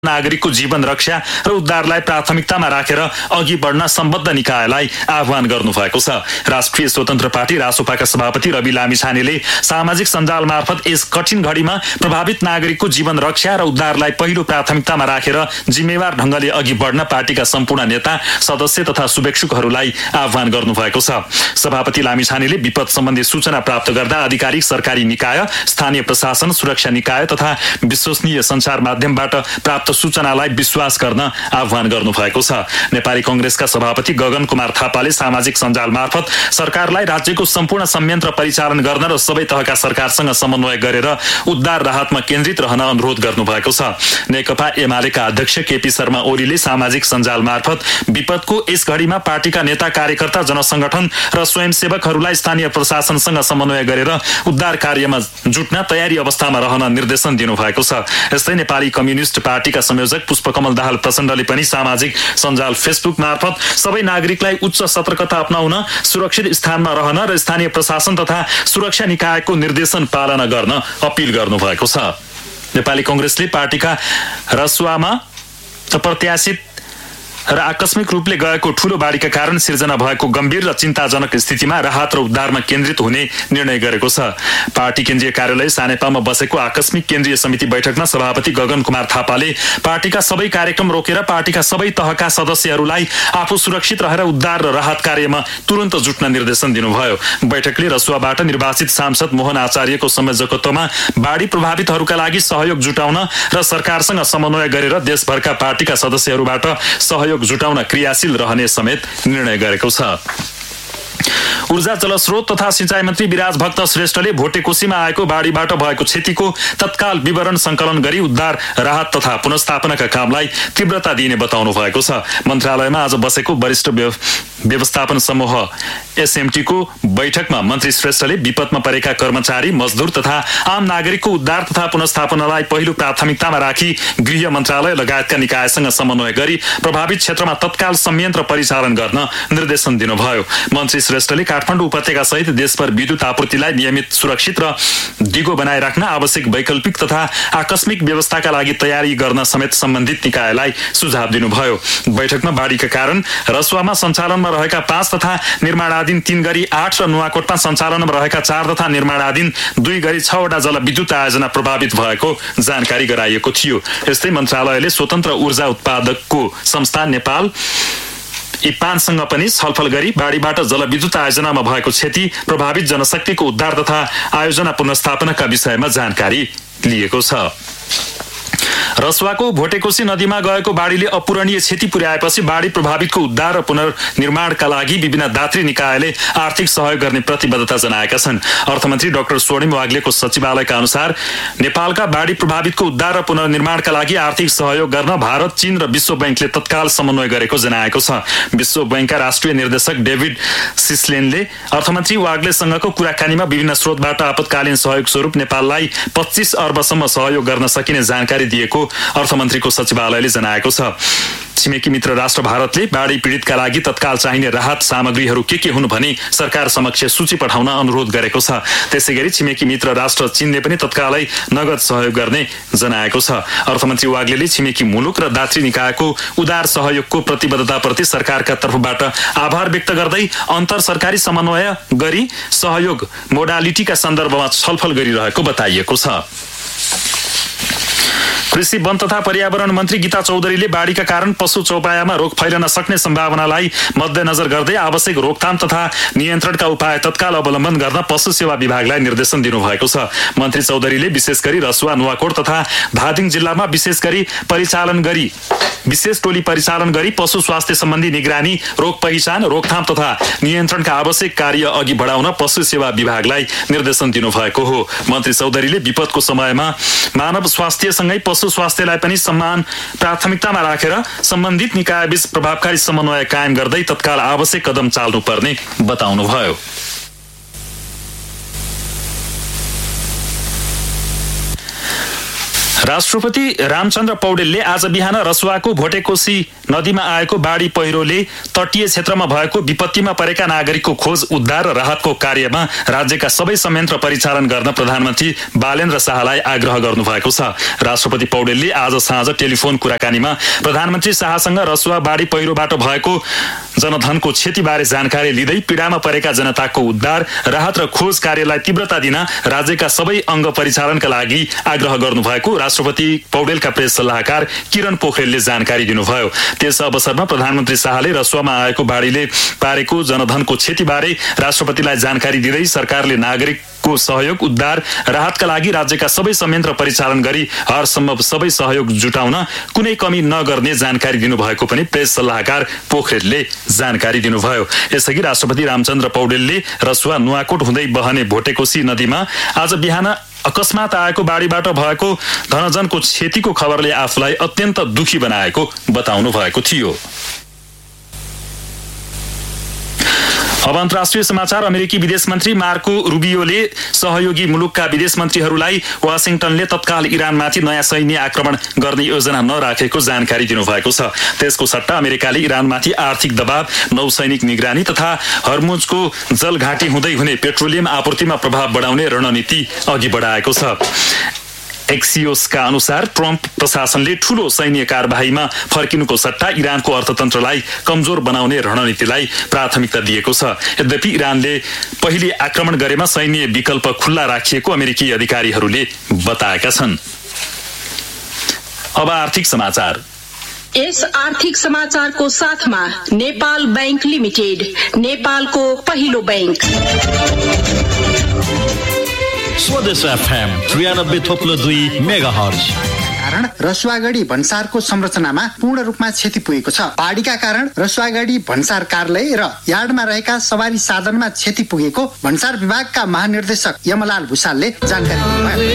नागरिकको जीवन रक्षा र उद्धारलाई प्राथमिकतामा राखेर अघि बढ्न सम्बद्ध निकायलाई आह्वान गर्नुभएको छ। राष्ट्रिय स्वतन्त्र पार्टी रासोपाका सभापति रवि लामिछानेले सामाजिक सञ्जाल मार्फत यस कठिन घडीमा प्रभावित नागरिकको जीवन रक्षा र उद्धारलाई पहिलो प्राथमिकतामा राखेर जिम्मेवार ढंगले अघि बढ्न पार्टीका सम्पूर्ण नेता, सदस्य तथा शुभेच्छुकहरूलाई आह्वान गर्नुभएको छ। सभापति लामिछानेले विपद सम्बन्धी सूचना प्राप्त गर्दा आधिकारिक सरकारी निकाय, स्थानीय प्रशासन, सुरक्षा निकाय तथा विश्वसनीय सञ्चार माध्यमबाट प्राप्त सूचनालाई विश्वास गर्न आह्वान गर्नुभएको छ। नेपाली कांग्रेसका सभापति गगन कुमार थापाले सामाजिक सञ्जाल मार्फत सरकारलाई राज्यको सम्पूर्ण संयन्त्र परिचालन गर्न र सबै तहका सरकारसँग समन्वय गरेर उद्धार राहतमा केन्द्रित रहन अनुरोध गर्नुभएको छ। नेकपा एमालेका अध्यक्ष केपी शर्मा ओलीले सामाजिक सञ्जाल मार्फत विपदको यस घडीमा पार्टीका नेता, कार्यकर्ता, जनसंगठन र स्वयंसेवकहरूलाई स्थानीय प्रशासनसँग समन्वय गरेर उद्धार कार्यमा जुट्न तयारी अवस्थामा रहन निर्देशन दिनुभएको छ। यस्तै नेपाली कम्युनिस्ट पार्टीका संयोजक पुष्पकमल दाहाल प्रचण्डले पनि सामाजिक सञ्जाल फेसबुक मार्फत सबै नागरिकलाई उच्च सतर्कता अपनाउन, सुरक्षित स्थानमा रहन र स्थानीय प्रशासन तथा सुरक्षा निकायको निर्देशन पालना गर्न अपील गर्नुभएको छ। नेपाली कांग्रेसले पार्टीका रसुवामा अप्रत्याशित र आकस्मिक रूपले गएको ठूलो बाढीका कारण सिर्जना भएको गम्भीर र चिन्ताजनक स्थितिमा राहत र उद्धारमा केन्द्रित हुने निर्णय गरेको छ। पार्टी केन्द्रीय कार्यालय सानेपामा बसेको आकस्मिक केन्द्रीय समिति बैठकमा सभापति गगन कुमार थापाले पार्टीका सबै कार्यक्रम रोकेर पार्टीका सबै तहका सदस्यहरूलाई आफू सुरक्षित रहेर उद्धार र राहत कार्यमा तुरन्त जुट्न निर्देशन दिनुभयो। बैठकले रसुवाबाट निर्वाचित सांसद मोहन आचार्यको संयोजकत्वमा बाढी प्रभावितहरूका लागि सहयोग जुटाउन र सरकारसँग समन्वय गरेर देशभरका पार्टीका सदस्यहरूबाट सहयोग जुटाउन क्रियाशील रहने समेत निर्णय गरेको छ। ऊर्जा, जलस्रोत तथा सिंचाई मन्त्री विराज भक्त श्रेष्ठले भोटेकोशीमा आएको बाढीबाट भएको क्षतिको तत्काल विवरण संकलन गरी उद्धार, राहत तथा पुनर्स्थापनाका कामलाई तीव्रता दिने बताउनु भएको छ। मन्त्रालयमा आज बसेको वरिष्ठ व्यवस्थापन समूह एसएमटी को बैठकमा मन्त्री श्रेष्ठले विपदमा परेका कर्मचारी, मजदूर तथा आम नागरिकको उद्धार तथा पुनर्स्थापनालाई पहिलो प्राथमिकतामा राखी गृह मन्त्रालय लगायतका निकायसँग समन्वय गरी प्रभावित क्षेत्रमा तत्काल संयन्त्र परिचालन गर्न निर्देशन दिनुभयो। मन्त्री श्रेष्ठले काठमाडौँ उपत्यका सहित देशभर विद्युत आपूर्तिलाई नियमित, सुरक्षित र दिगो बनाइराख्न आवश्यक वैकल्पिक तथा आकस्मिक व्यवस्थाका लागि तयारी गर्न समेत सम्बन्धित निकायलाई सुझाव दिनुभयो। बैठकमा बाढीका कारण रसुवामा सञ्चालनमा रहेका 5 तथा निर्माणाधीन 3 गरी 8 र नुवाकोटमा सञ्चालनमा रहेका 4 तथा निर्माणाधीन 2 गरी 6 वटा जलविद्युत आयोजना प्रभावित भएको जानकारी गराइएको थियो। यस्तै मन्त्रालयले स्वतन्त्र ऊर्जा उत्पादकको संस्था नेपाल इपानसँग पनि छलफल गरी बाढीबाट जलविद्युत आयोजनामा भएको क्षति, प्रभावित जनशक्तिको उद्धार तथा आयोजना पुनर्स्थापनाका विषयमा जानकारी लिएको छ। रसुवाको भोटेकोशी नदीमा गएको बाढीले अपूरणीय क्षति पुर्याएपछि बाढी प्रभावितको उद्धार र पुनर्निर्माणका लागि विभिन्न दात्री निकायले आर्थिक सहयोग गर्ने प्रतिबद्धता जनाएका छन्। अर्थमन्त्री डाक्टर स्वर्णिम वाग्लेको सचिवालयका अनुसार नेपालका बाढी प्रभावितको उद्धार र पुनर्निर्माणका लागि आर्थिक सहयोग गर्न भारत, चीन र विश्व बैंकले तत्काल समन्वय गरेको जनाएको छ। विश्व बैंकका राष्ट्रिय निर्देशक डेभिड सिस्लेनले अर्थमन्त्री वाग्लेसँगको कुराकानीमा विभिन्न स्रोतबाट आपतकालीन सहयोग स्वरूप नेपाललाई 25 अर्बसम्म सहयोग गर्न सकिने जानकारी दिएको अर्थमन्त्रीको सचिवालयले जनाएको छ। छिमेकी मित्र राष्ट्र भारतले बाढी पीडितका लागि तत्काल चाहिने राहत सामग्रीहरू के हुन् भनी सरकार समक्ष सूची पठाउन अनुरोध गरेको छ। त्यसैगरी छिमेकी मित्र राष्ट्र चीनले पनि तत्कालै नगद सहयोग गर्ने जनाएको छ। अर्थमन्त्री वाग्लेले छिमेकी मुलुक र दात्री निकायको उदार सहयोगको प्रतिबद्धताप्रति सरकारका तर्फबाट आभार व्यक्त गर्दै अन्तर सरकारी समन्वय गरी सहयोग मोडालिटीका सन्दर्भमा छलफल गरिरहेको बताइएको छ। कृषि, वन तथा पर्यावरण मन्त्री गीता चौधरीले बाढीका कारण पशु चौपायामा रोग फैलन सक्ने सम्भावनालाई मध्यनजर गर्दै आवश्यक रोकथाम तथा नियन्त्रणका उपाय तत्काल अवलम्बन गर्न पशु सेवा विभागलाई निर्देशन दिनुभएको छ। मन्त्री चौधरीले विशेष गरी रसुवा, नुवाकोट तथा धादिङ जिल्लामा विशेष टोली परिचालन गरी पशु स्वास्थ्य सम्बन्धी निगरानी, रोग पहिचान, रोकथाम तथा नियन्त्रणका आवश्यक कार्य अघि बढाउन पशु सेवा विभागलाई निर्देशन दिनुभएको हो। मन्त्री चौधरीले विपदको समयमा मानव स्वास्थ्यसँगै पशु स्वास्थ्यलाई पनि समान प्राथमिकतामा राखेर सम्बन्धित निकायबीच प्रभावकारी समन्वय कायम गर्दै तत्काल आवश्यक कदम चाल्नुपर्ने बताउनुभयो। राष्ट्रपति रामचन्द्र पौडेलले आज बिहान रसुवाको भोटेकोशी नदीमा आएको बाढी पहिरोले तटीय क्षेत्रमा भएको विपत्तिमा परेका नागरिकको खोज उद्धार र राहतको कार्यमा राज्यका सबै संयन्त्र परिचालन गर्न प्रधानमन्त्री बालेन्द्र शाहलाई आग्रह गर्नुभएको छ। राष्ट्रपति पौडेलले आज साँझ टेलिफोन कुराकानीमा प्रधानमन्त्री शाहसँग रसुवा बाढी पहिरोबाट भएको जनधनको क्षतिबारे जानकारी लिँदै पीडामा परेका जनताको उद्धार, राहत र खोज कार्यलाई तीव्रता दिन राज्यका सबै अङ्ग परिचालनका लागि आग्रह गर्नुभएको राष्ट्रपति पौडेलका प्रेस सल्लाहकार किरण पोखरेलले जानकारी दिनुभयो। त्यस अवसरमा प्रधानमन्त्री शाहले रसुवामा आएको बाढीले पारेको जनधनको क्षतिबारे राष्ट्रपतिलाई जानकारी दिँदै सरकारले नागरिकको सहयोग, उद्धार, राहतका लागि राज्यका सबै संयन्त्र परिचालन गरी हरसम्भव सबै सहयोग जुटाउन कुनै कमी नगर्ने जानकारी दिनुभएको पनि प्रेस सल्लाहकार पोखरेलले जानकारी दिनुभयो। यसअघि राष्ट्रपति रामचन्द्र पौडेलले रसुवा नुवाकोट हुँदै बहने भोटेकोशी नदीमा आज बिहान अकस्मात आएको बाढीबाट भएको धनजनको क्षतिको खबरले आफूलाई अत्यन्त दुखी बनाएको बताउनु भएको थियो। अब अन्तर्राष्ट्रिय समाचार। अमेरिकी विदेश मन्त्री मार्को रुबियोले सहयोगी मुलुकका विदेश मन्त्रीहरूलाई वाशिङटनले तत्काल इरानमाथि नयाँ सैन्य आक्रमण गर्ने योजना नराखेको जानकारी दिनुभएको छ। त्यसको सट्टा अमेरिकाले इरानमाथि आर्थिक दबाव, नौसैनिक निगरानी तथा हर्मुजको जलघाटी हुँदै हुने पेट्रोलियम आपूर्तिमा प्रभाव बढाउने रणनीति अघि बढाएको छ। एक्सियोसका अनुसार ट्रम्प प्रशासनले ठूलो सैन्य कार्यवाहीमा फर्किनुको सट्टा इरानको अर्थतन्त्रलाई कमजोर बनाउने रणनीतिलाई प्राथमिकता दिएको छ। यद्यपि इरानले पहिले आक्रमण गरेमा सैन्य विकल्प खुल्ला राखिएको अमेरिकी अधिकारीहरूले बताएका छन्। अब आर्थिक समाचार। यस आर्थिक समाचारको साथमा नेपाल बैंक लिमिटेड, नेपालको पहिलो बैंक। स्वदेश एफएम 93.2 मेगाहर्ज। कारण रसुवागढी भन्सारको संरचनामा पूर्ण रूपमा क्षति पुगेको छ। बाढीका कारण रसुवागढी भन्सार कार्यालय र यार्डमा रहेका सवारी साधनमा क्षति पुगेको भन्सार विभागका महानिर्देशक यमलाल भुसालले जानकारी दिनुभयो।